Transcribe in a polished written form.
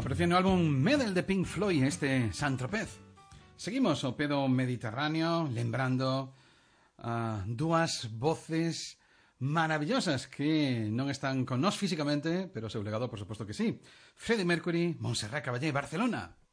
Aparecía no álbum Medal de Pink Floyd este Saint-Tropez. Seguimos o pedo mediterráneo lembrando dúas voces maravillosas que non están con nós físicamente, pero o seu legado por suposto que sí. Freddie Mercury, Montserrat Caballé, Barcelona.